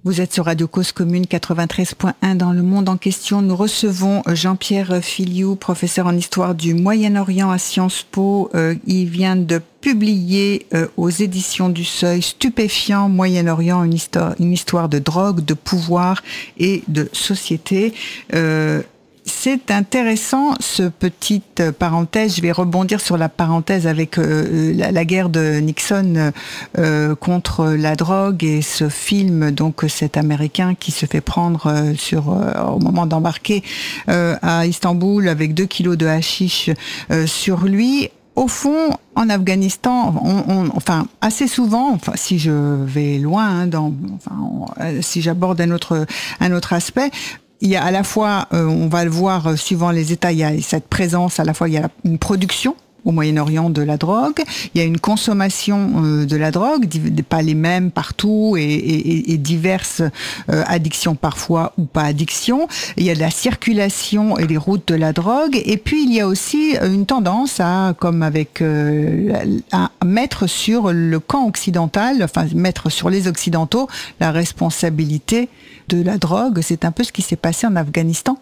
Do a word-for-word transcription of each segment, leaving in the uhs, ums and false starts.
Vous êtes sur Radio Cause Commune quatre-vingt-treize point un dans le monde en question. Nous recevons Jean-Pierre Filiou, professeur en histoire du Moyen-Orient à Sciences Po. Euh, il vient de publier euh, aux éditions du Seuil Stupéfiant Moyen-Orient, une histoire, une histoire de drogue, de pouvoir et de société. Euh, C'est intéressant, ce petite parenthèse. Je vais rebondir sur la parenthèse avec euh, la, la guerre de Nixon euh, contre la drogue et ce film, donc cet Américain qui se fait prendre euh, sur euh, au moment d'embarquer euh, à Istanbul avec deux kilos de hashish euh, sur lui. Au fond, en Afghanistan, on, on, enfin assez souvent, enfin si je vais loin, hein, dans, enfin on, si j'aborde un autre un autre aspect. Il y a à la fois, euh, on va le voir euh, suivant les États, il y a cette présence, à la fois il y a une production au Moyen-Orient de la drogue, il y a une consommation euh, de la drogue, pas les mêmes partout et, et, et diverses euh, addictions parfois ou pas addictions. Il y a de la circulation et les routes de la drogue, et puis il y a aussi une tendance à, comme avec, euh, à mettre sur le camp occidental, enfin mettre sur les Occidentaux la responsabilité de la drogue. C'est un peu ce qui s'est passé en Afghanistan.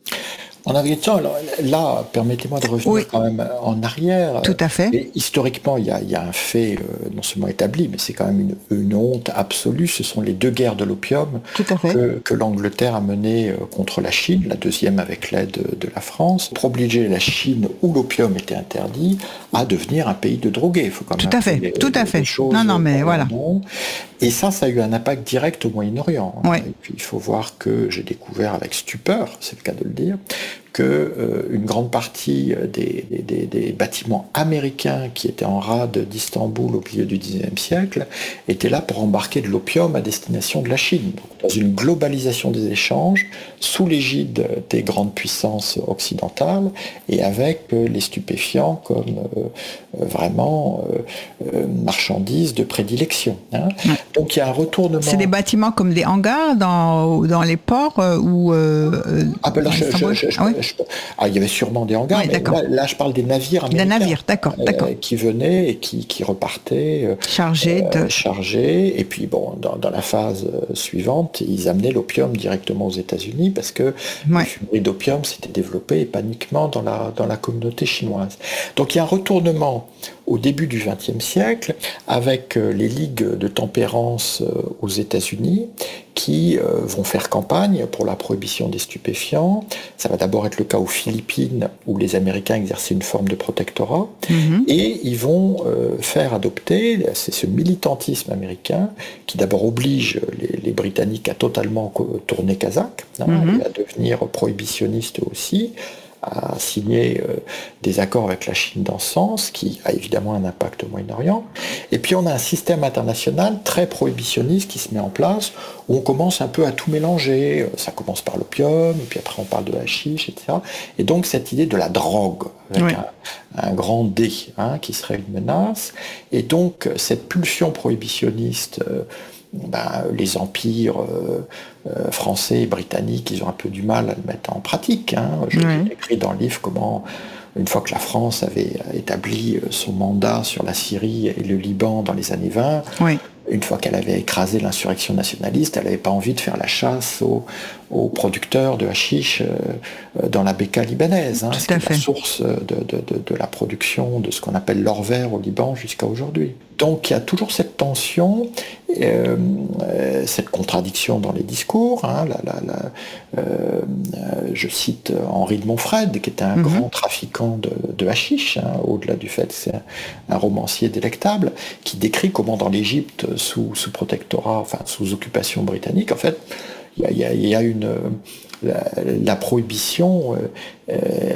En Afghanistan, alors, là, permettez-moi de revenir oui. quand même en arrière. Tout à fait. Et historiquement, il y a, il y a un fait euh, non seulement établi, mais c'est quand même une, une honte absolue. Ce sont les deux guerres de l'opium que, que l'Angleterre a menées contre la Chine, la deuxième avec l'aide de, de la France, pour obliger la Chine, où l'opium était interdit, à devenir un pays de drogués. Il faut quand même tout à fait, les, tout à fait. Choses non, non, mais voilà. Nom. Et ça, ça a eu un impact direct au Moyen-Orient. Ouais. Et puis, il faut voir que j'ai découvert avec stupeur, c'est le cas de le dire, que euh, une grande partie des, des, des bâtiments américains qui étaient en rade d'Istanbul au milieu du dix-neuvième siècle étaient là pour embarquer de l'opium à destination de la Chine. Donc, dans une globalisation des échanges, sous l'égide des grandes puissances occidentales et avec euh, les stupéfiants comme euh, vraiment euh, marchandises de prédilection. Hein. Ouais. Donc il y a un retournement. C'est des bâtiments comme des hangars dans, dans les ports euh, ou euh, ah ben là, je, je, je, ah, oui. je, ah, il y avait sûrement des hangars, oui, mais là, là je parle des navires américains. Des navires, d'accord, d'accord. Euh, qui venaient et qui, qui repartaient euh, chargés de chargés. Et puis bon, dans, dans la phase suivante, ils amenaient l'opium directement aux États-Unis parce que ouais. le fumerie d'opium s'était développé paniquement dans la dans la communauté chinoise. Donc il y a un retournement au début du vingtième siècle, avec les ligues de tempérance aux États-Unis, qui vont faire campagne pour la prohibition des stupéfiants. Ça va d'abord être le cas aux Philippines, où les Américains exerçaient une forme de protectorat, mm-hmm. et ils vont faire adopter, c'est ce militantisme américain, qui d'abord oblige les, les Britanniques à totalement tourner kazakh, hein, mm-hmm. et à devenir prohibitionnistes aussi, à signer euh, des accords avec la Chine dans ce sens, qui a évidemment un impact au Moyen-Orient. Et puis on a un système international très prohibitionniste qui se met en place, où on commence un peu à tout mélanger. Ça commence par l'opium, et puis après on parle de hashish, et cetera. Et donc cette idée de la drogue, avec oui. un, un grand D, hein, qui serait une menace. Et donc cette pulsion prohibitionniste, euh, ben, les empires euh, euh, français et britanniques, ils ont un peu du mal à le mettre en pratique. Hein. Je oui. J'ai écrit dans le livre comment, une fois que la France avait établi son mandat sur la Syrie et le Liban dans les années vingt, oui. une fois qu'elle avait écrasé l'insurrection nationaliste, elle n'avait pas envie de faire la chasse aux, aux producteurs de hashish euh, dans la Bekaa libanaise, hein, ce qui est la source de, de, de, de la production de ce qu'on appelle l'or vert au Liban jusqu'à aujourd'hui. Donc il y a toujours cette tension, euh, euh, cette contradiction dans les discours. Hein, la, la, la, euh, je cite Henri de Montfred, qui était un mm-hmm. grand trafiquant de, de hashish, hein, au-delà du fait que c'est un, un romancier délectable, qui décrit comment dans l'Égypte, sous, sous protectorat, enfin sous occupation britannique, en fait, il y a, y a une... La, la prohibition, euh,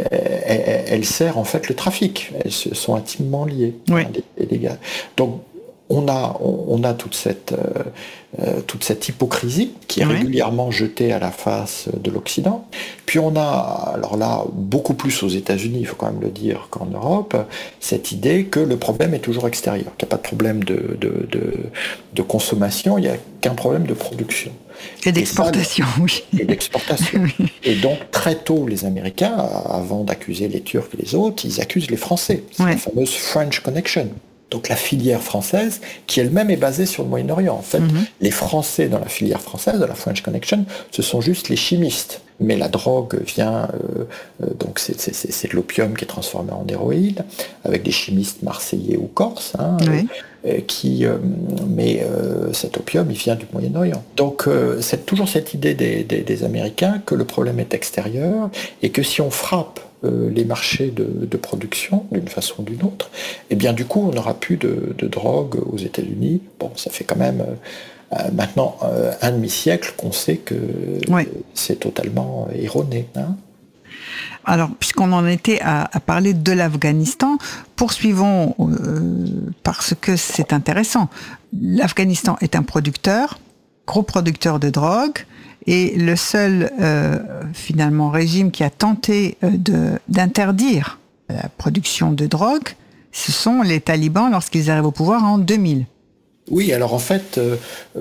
elle, elle sert en fait le trafic. Elles sont intimement liées. Oui. Hein, les, les gars. Donc on a, on, on a toute cette, euh, toute cette hypocrisie qui est oui. régulièrement jetée à la face de l'Occident. Puis on a, alors là, beaucoup plus aux États-Unis, il faut quand même le dire, qu'en Europe, cette idée que le problème est toujours extérieur, qu'il n'y a pas de problème de, de, de, de consommation, il n'y a qu'un problème de production. Et d'exportation, et oui. Et d'exportation. Oui. Et donc, très tôt, les Américains, avant d'accuser les Turcs et les autres, ils accusent les Français. C'est ouais. la fameuse French Connection. Donc la filière française, qui elle-même est basée sur le Moyen-Orient. En fait, mm-hmm. les Français dans la filière française, de la French Connection, ce sont juste les chimistes. Mais la drogue vient, euh, euh, donc c'est, c'est, c'est de l'opium qui est transformé en héroïne, avec des chimistes marseillais ou corses, hein, oui. euh, qui, euh, mais euh, cet opium, il vient du Moyen-Orient. Donc euh, c'est toujours cette idée des, des, des Américains que le problème est extérieur, et que si on frappe euh, les marchés de, de production d'une façon ou d'une autre, et bien du coup on n'aura plus de, de drogue aux États-Unis. Bon, ça fait quand même... Euh, Euh, maintenant, euh, un demi-siècle qu'on sait que oui. c'est totalement erroné. Hein. Alors, puisqu'on en était à, à parler de l'Afghanistan, poursuivons euh, parce que c'est intéressant. L'Afghanistan est un producteur, gros producteur de drogue, et le seul, euh, finalement, régime qui a tenté euh, de, d'interdire la production de drogue, ce sont les talibans lorsqu'ils arrivent au pouvoir en deux mille. Oui, alors en fait, euh,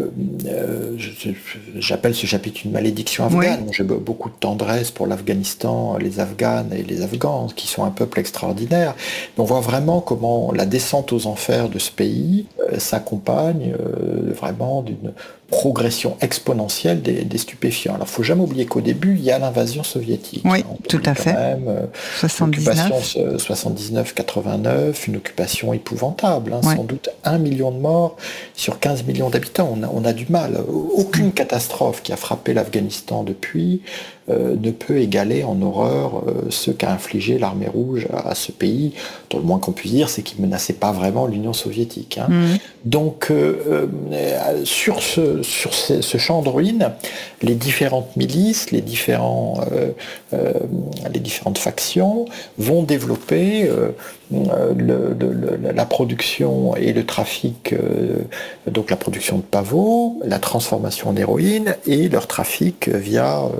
euh, je, j'appelle ce chapitre une malédiction afghane. Oui. J'ai beaucoup de tendresse pour l'Afghanistan, les Afghanes et les Afghans, qui sont un peuple extraordinaire. Mais on voit vraiment comment la descente aux enfers de ce pays euh, s'accompagne euh, vraiment d'une progression exponentielle des, des stupéfiants. Alors, il ne faut jamais oublier qu'au début, il y a l'invasion soviétique. Oui, hein, tout à fait. Même, euh, soixante-dix-neuf. soixante-dix-neuf quatre-vingt-neuf, une occupation épouvantable. Hein, oui. Sans doute un million de morts sur quinze millions d'habitants. On a, on a du mal. Aucune mmh. catastrophe qui a frappé l'Afghanistan depuis euh, ne peut égaler en horreur euh, ce qu'a infligé l'armée rouge à, à ce pays, dont le moins qu'on puisse dire, c'est qu'il ne menaçait pas vraiment l'Union soviétique. Hein. Mmh. Donc, euh, euh, sur ce sur ce, ce champ de ruines, les différentes milices, les, différents, euh, euh, les différentes factions vont développer euh, le, le, le, la production et le trafic, euh, donc la production de pavots, la transformation en héroïne et leur trafic via euh,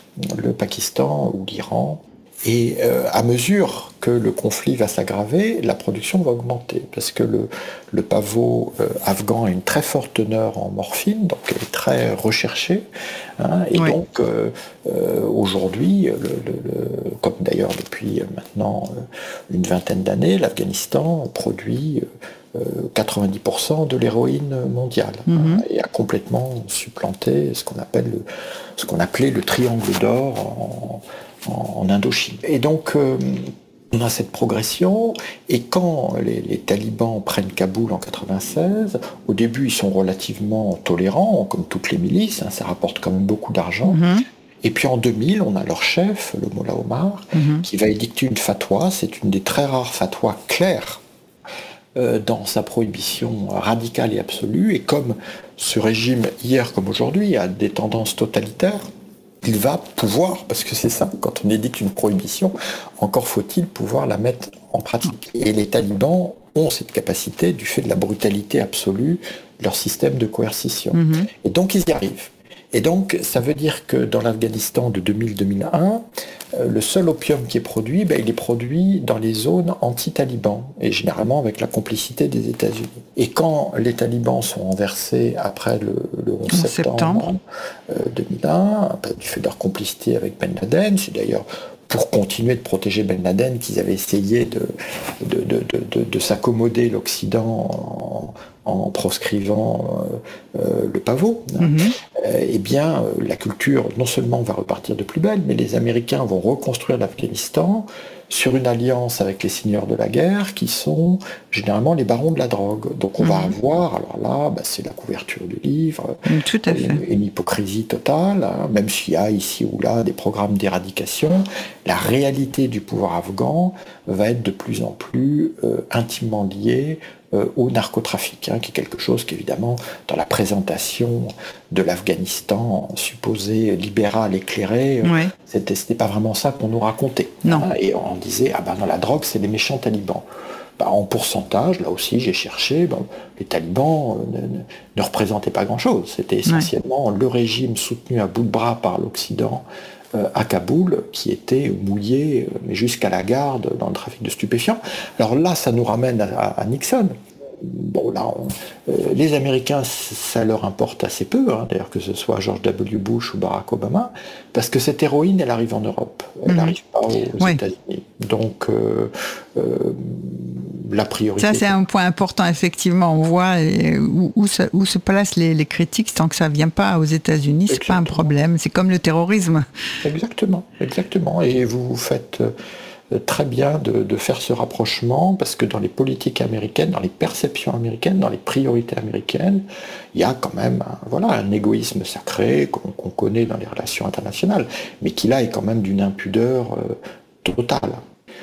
le Pakistan ou l'Iran. Et euh, à mesure que le conflit va s'aggraver, la production va augmenter, parce que le, le pavot euh, afghan a une très forte teneur en morphine, donc elle est très recherchée. Hein, et oui. donc euh, euh, aujourd'hui, le, le, le, comme d'ailleurs depuis maintenant une vingtaine d'années, l'Afghanistan produit euh, quatre-vingt-dix pour cent de l'héroïne mondiale, mm-hmm. hein, et a complètement supplanté ce qu'on appelle le, ce qu'on appelait le triangle d'or en en Indochine. Et donc, euh, on a cette progression, et quand les, les talibans prennent Kaboul en quatre-vingt-seize, au début, ils sont relativement tolérants, comme toutes les milices, hein, ça rapporte quand même beaucoup d'argent. Mm-hmm. Et puis en deux mille, on a leur chef, le Mollah Omar, mm-hmm. qui va édicter une fatwa, c'est une des très rares fatwas claires euh, dans sa prohibition radicale et absolue, et comme ce régime, hier comme aujourd'hui, a des tendances totalitaires, il va pouvoir, parce que c'est ça, quand on édicte une prohibition, encore faut-il pouvoir la mettre en pratique. Et les talibans ont cette capacité du fait de la brutalité absolue de leur système de coercition. Mm-hmm. Et donc ils y arrivent. Et donc ça veut dire que dans l'Afghanistan de deux mille à deux mille un, euh, le seul opium qui est produit, ben, il est produit dans les zones anti-talibans, et généralement avec la complicité des États-Unis. Et quand les talibans sont renversés après le, le onze septembre euh, deux mille un, ben, du fait de leur complicité avec Ben Laden, c'est d'ailleurs pour continuer de protéger Ben Laden qu'ils avaient essayé de, de, de, de, de, de s'accommoder l'Occident en, en proscrivant euh, euh, le pavot. Mm-hmm. Euh, eh bien, la culture non seulement va repartir de plus belle, mais les Américains vont reconstruire l'Afghanistan sur une alliance avec les seigneurs de la guerre qui sont généralement les barons de la drogue. Donc on mmh. va avoir, alors là, bah, c'est la couverture du livre, tout à fait. Une, une hypocrisie totale, hein, même s'il y a ici ou là des programmes d'éradication, la réalité du pouvoir afghan va être de plus en plus euh, intimement liée euh, au narcotrafic, hein, qui est quelque chose qu'évidemment, dans la présentation de l'Afghanistan supposé libéral, éclairé, ouais. c'était, c'était pas vraiment ça qu'on nous racontait. Non. Hein, et on disait, ah ben non, la drogue, c'est les méchants talibans. Ben, en pourcentage, là aussi, j'ai cherché, ben, les talibans euh, ne, ne représentaient pas grand-chose. C'était essentiellement ouais. le régime soutenu à bout de bras par l'Occident euh, à Kaboul, qui était mouillé, euh, mais jusqu'à la garde, dans le trafic de stupéfiants. Alors là, ça nous ramène à, à, à Nixon. Bon, là, on, euh, les Américains, ça leur importe assez peu, hein, d'ailleurs que ce soit George W. Bush ou Barack Obama, parce que cette héroïne, elle arrive en Europe, elle n'arrive mmh. pas aux oui. États-Unis. Donc, euh, euh, la priorité. Ça, c'est un point important, effectivement. On voit où, où, se, où se placent les, les critiques. Tant que ça ne vient pas aux États-Unis, c'est pas un problème. C'est comme le terrorisme. Exactement, exactement. Et vous faites très bien de, de faire ce rapprochement, parce que dans les politiques américaines, dans les perceptions américaines, dans les priorités américaines, il y a quand même un, voilà, un égoïsme sacré qu'on, qu'on connaît dans les relations internationales, mais qui là est quand même d'une impudeur euh, totale.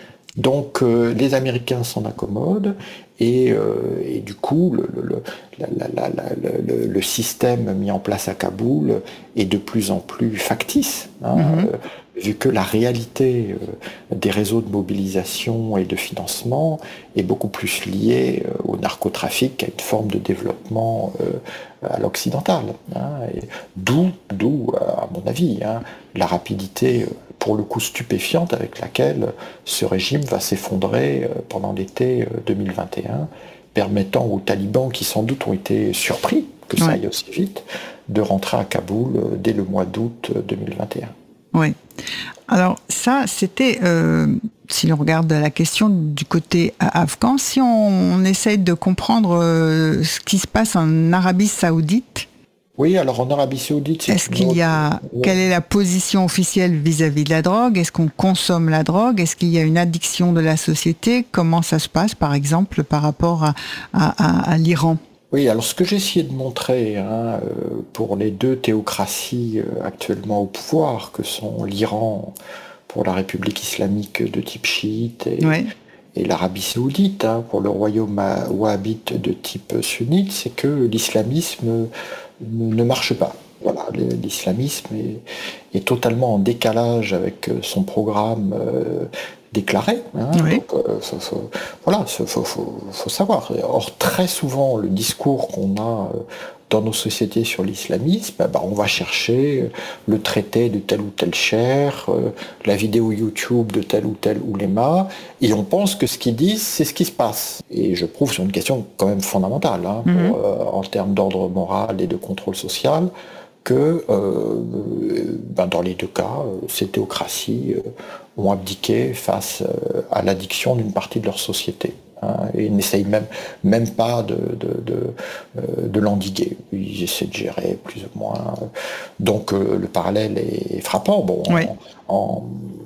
Donc euh, les Américains s'en accommodent, et, euh, et du coup le, le, la, la, la, la, le, le système mis en place à Kaboul est de plus en plus factice, hein, mm-hmm. euh, vu que la réalité euh, des réseaux de mobilisation et de financement est beaucoup plus liée euh, au narcotrafic qu'à une forme de développement euh, à l'occidental. Hein, et d'où, d'où, à mon avis, hein, la rapidité euh, pour le coup stupéfiante avec laquelle ce régime va s'effondrer pendant l'été deux mille vingt et un, permettant aux talibans, qui sans doute ont été surpris que ça aille aussi vite, de rentrer à Kaboul dès le mois d'août deux mille vingt et un. Oui. Alors ça, c'était, euh, si l'on regarde la question du côté afghan, si on, on essaye de comprendre euh, ce qui se passe en Arabie Saoudite. Oui, alors en Arabie Saoudite, c'est Est-ce qu'il y a, autre... quelle est la position officielle vis-à-vis de la drogue? Est-ce qu'on consomme la drogue? Est-ce qu'il y a une addiction de la société? Comment ça se passe, par exemple, par rapport à, à, à, à l'Iran? Oui, alors ce que j'ai essayé de montrer hein, pour les deux théocraties actuellement au pouvoir, que sont l'Iran pour la République islamique de type chiite et, oui. et l'Arabie Saoudite hein, pour le royaume wahhabite de type sunnite, c'est que l'islamisme ne marche pas. Voilà, l'islamisme est, est totalement en décalage avec son programme euh, déclaré. Hein, oui. Donc, euh, faut, faut, voilà, faut, faut, faut, faut savoir. Or, très souvent, le discours qu'on a euh, dans nos sociétés sur l'islamisme, bah, on va chercher le traité de tel ou tel cher, euh, la vidéo YouTube de tel ou tel ouléma, et on pense que ce qu'ils disent, c'est ce qui se passe. Et je prouve sur une question quand même fondamentale, hein, mm-hmm. pour, euh, en termes d'ordre moral et de contrôle social, que euh, ben dans les deux cas, ces théocraties euh, ont abdiqué face euh, à l'addiction d'une partie de leur société. Hein, et n'essayent même, même pas de, de, de, euh, de l'endiguer. Ils essaient de gérer plus ou moins. Donc euh, le parallèle est frappant. Bon, oui. en,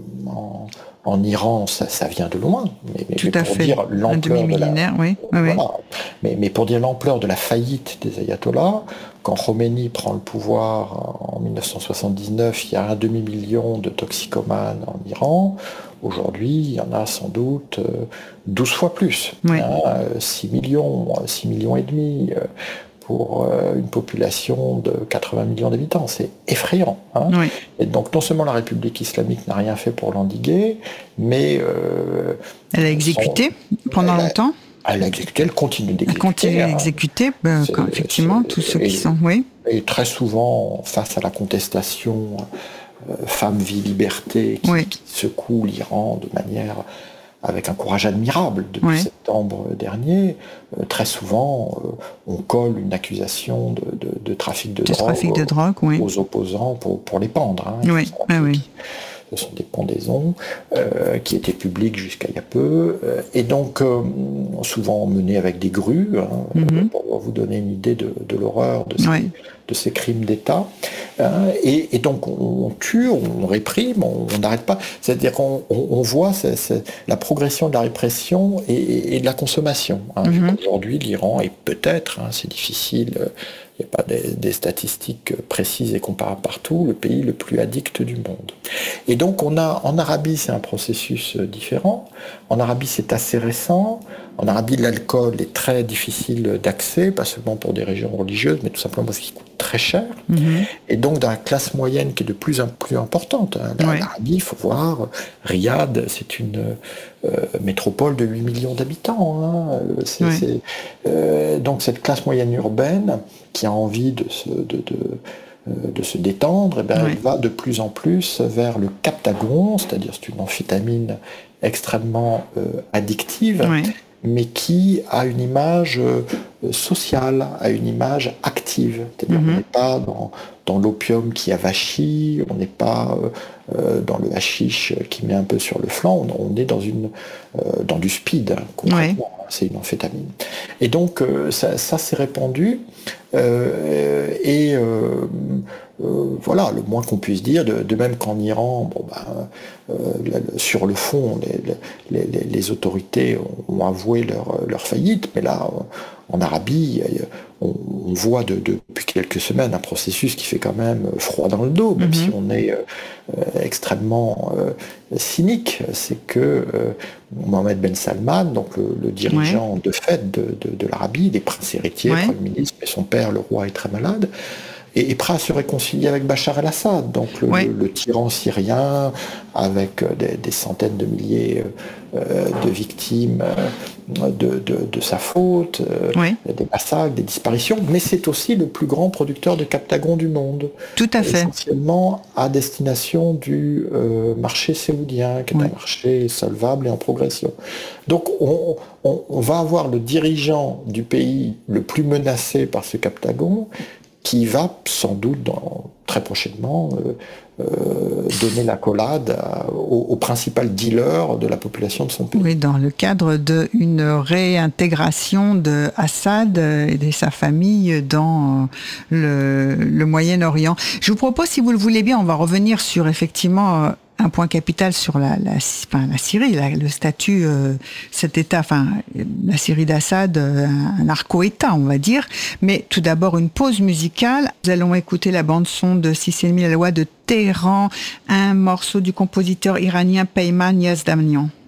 en, en Iran, ça, ça vient de loin. Mais, mais, Tout mais à pour fait. dire l'ampleur de la, oui. voilà. oui. Mais, mais pour dire l'ampleur de la faillite des ayatollahs, quand Khomeini prend le pouvoir en dix-neuf cent soixante-dix-neuf, il y a un demi-million de toxicomanes en Iran. Aujourd'hui, il y en a sans doute douze fois plus. Oui. Hein, six millions, six millions et demi pour une population de quatre-vingts millions d'habitants. C'est effrayant. Hein. Oui. Et donc non seulement la République islamique n'a rien fait pour l'endiguer, mais... Euh, elle a exécuté son, pendant elle a, longtemps Elle a exécuté, elle continue d'exécuter. Elle continue d'exécuter, hein. ben, quand, effectivement, tous ceux et, qui sont... Oui. Et très souvent, face à la contestation euh, femme, vie, liberté, qui, oui. qui secoue l'Iran de manière... avec un courage admirable depuis oui. septembre dernier, euh, très souvent, euh, on colle une accusation de, de, de trafic de, de drogue, trafic de drogue aux, oui. aux opposants pour, pour les pendre. Hein. Oui. Ah, oui. Ce sont des pendaisons euh, qui étaient publiques jusqu'à il y a peu, euh, et donc euh, souvent menées avec des grues, hein, mm-hmm. pour vous donner une idée de, de l'horreur de ces, oui. de ces crimes d'État. Hein, et, et donc on, on tue, on réprime, on n'arrête pas. C'est-à-dire qu'on on, on voit c'est, c'est la progression de la répression et, et, et de la consommation. Hein. Mm-hmm. Aujourd'hui, l'Iran est peut-être, hein, c'est difficile, il n'y a pas des, des statistiques précises et comparables partout, le pays le plus addict du monde. Et donc on a, en Arabie, c'est un processus différent. En Arabie, c'est assez récent. En Arabie, l'alcool est très difficile d'accès, pas seulement pour des régions religieuses, mais tout simplement parce qu'il coûte très cher. Mm-hmm. Et donc dans la classe moyenne qui est de plus en plus importante. Hein, en oui. Arabie, il faut voir, Riyad, c'est une euh, métropole de huit millions d'habitants. Hein, c'est, oui. c'est, euh, donc cette classe moyenne urbaine qui a envie de se... De, de, de se détendre, et bien oui. elle va de plus en plus vers le captagon, c'est-à-dire c'est une amphétamine extrêmement euh, addictive, oui. mais qui a une image sociale, à une image active. C'est-à-dire mm-hmm. on n'est pas dans, dans l'opium qui avachit, on n'est pas euh, dans le hashish qui met un peu sur le flanc, on, on est dans, une, euh, dans du speed, hein, concrètement. Ouais. C'est une amphétamine. Et donc, euh, ça, ça s'est répandu. Euh, et euh, euh, voilà, le moins qu'on puisse dire, de, de même qu'en Iran, bon, ben, euh, sur le fond, les, les, les, les autorités ont avoué leur, leur faillite, mais là, en Arabie, on, on voit de, de, depuis quelques semaines un processus qui fait quand même froid dans le dos, même mm-hmm. si on est euh, extrêmement euh, cynique. C'est que euh, Mohamed Ben Salman, donc le, le dirigeant ouais. de fait de, de, de l'Arabie, des princes héritiers, ouais. Premier ministre, mais son père, le roi, est très malade, et est prêt à se réconcilier avec Bachar el-Assad, donc le, ouais. le, le tyran syrien, avec des, des centaines de milliers euh, de victimes euh, de, de, de sa faute, euh, ouais. des massacres, des disparitions, mais c'est aussi le plus grand producteur de Captagon du monde. Tout à fait. Essentiellement à destination du euh, marché saoudien, qui est ouais. un marché solvable et en progression. Donc on, on, on va avoir le dirigeant du pays le plus menacé par ce Captagon, qui va sans doute dans, très prochainement euh, euh, donner l'accolade au, au principal dealer de la population de son pays. Oui, dans le cadre d'une réintégration de Assad et de sa famille dans le, le Moyen-Orient. Je vous propose, si vous le voulez bien, on va revenir sur effectivement un point capital sur la, la, enfin, la Syrie, la, le statut, euh, cet État, enfin la Syrie d'Assad, euh, un narco-État, on va dire. Mais tout d'abord, une pause musicale. Nous allons écouter la bande-son de six et demi la loi de Téhéran, un morceau du compositeur iranien Peyman Yazdanian.